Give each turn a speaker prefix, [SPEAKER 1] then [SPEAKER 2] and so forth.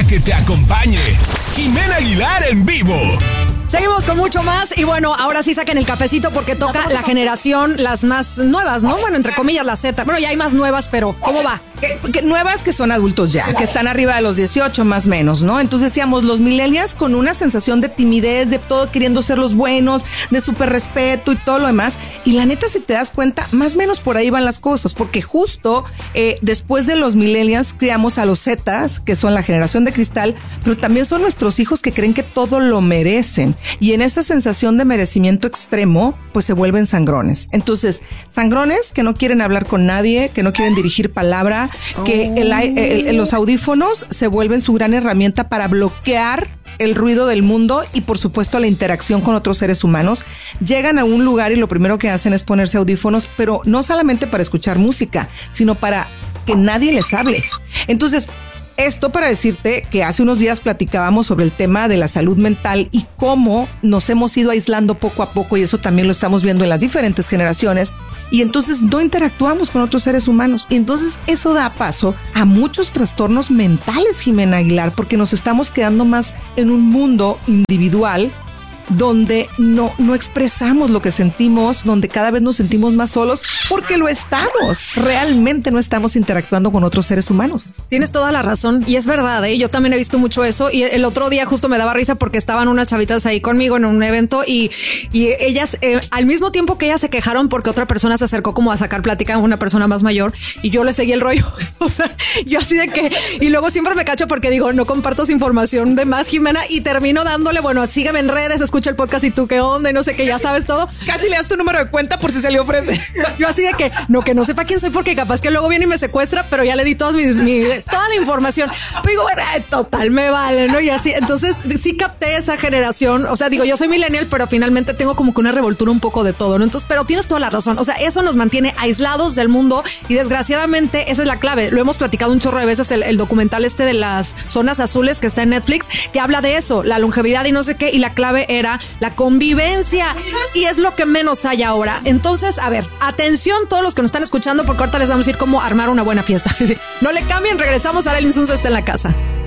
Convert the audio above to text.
[SPEAKER 1] que te acompañe. Jimena Aguilar en vivo.
[SPEAKER 2] Seguimos con mucho más y bueno, ahora sí saquen el cafecito porque toca la generación, las más nuevas, ¿no? Bueno, entre comillas, la Z. Bueno, ya hay más nuevas, pero ¿cómo va?
[SPEAKER 3] Nuevas que son adultos ya, que están arriba de los 18 más o menos, ¿no? Entonces decíamos, los millennials con una sensación de timidez, de todo queriendo ser los buenos, de súper respeto y todo lo demás. Y la neta, si te das cuenta, más o menos por ahí van las cosas, porque justo después de los millennials criamos a los Zetas, que son la generación de cristal, pero también son nuestros hijos que creen que todo lo merecen. Y en esa sensación de merecimiento extremo, pues se vuelven sangrones. Entonces, sangrones que no quieren hablar con nadie, que no quieren dirigir palabra, que los audífonos se vuelven su gran herramienta para bloquear el ruido del mundo y por supuesto la interacción con otros seres humanos. Llegan a un lugar y lo primero que hacen es ponerse audífonos, pero no solamente para escuchar música, sino para que nadie les hable. Entonces, esto para decirte que hace unos días platicábamos sobre el tema de la salud mental y cómo nos hemos ido aislando poco a poco, y eso también lo estamos viendo en las diferentes generaciones, y entonces no interactuamos con otros seres humanos. Y entonces eso da paso a muchos trastornos mentales, Jimena Aguilar, porque nos estamos quedando más en un mundo individual donde no expresamos lo que sentimos, donde cada vez nos sentimos más solos, porque lo estamos. Realmente no estamos interactuando con otros seres humanos.
[SPEAKER 2] Tienes toda la razón y es verdad, ¿eh? Yo también he visto mucho eso y el otro día justo me daba risa porque estaban unas chavitas ahí conmigo en un evento y ellas, al mismo tiempo que ellas se quejaron porque otra persona se acercó como a sacar plática a una persona más mayor y yo le seguí el rollo. O sea, yo así de que, y luego siempre me cacho porque digo, no compartas información de más, Jimena, y termino dándole, bueno, sígueme en redes, escucha el podcast y tú qué onda y no sé qué, ya sabes todo.
[SPEAKER 3] Casi le das tu número de cuenta por si se le ofrece.
[SPEAKER 2] Yo así de que no sepa quién soy porque capaz que luego viene y me secuestra, pero ya le di toda la información. Pero digo, bueno, total, me vale, ¿no? Y así, entonces sí capté esa generación. O sea, digo, yo soy millennial, pero finalmente tengo como que una revoltura un poco de todo, ¿no? Entonces, pero tienes toda la razón. O sea, eso nos mantiene aislados del mundo y desgraciadamente esa es la clave. Lo hemos platicado un chorro de veces, el documental de las zonas azules que está en Netflix, que habla de eso, la longevidad y no sé qué, y la clave era la convivencia, y es lo que menos hay ahora. Entonces, a ver, atención todos los que nos están escuchando, porque ahorita les vamos a ir cómo armar una buena fiesta. No le cambien, regresamos, ahora el Insunza está en la casa.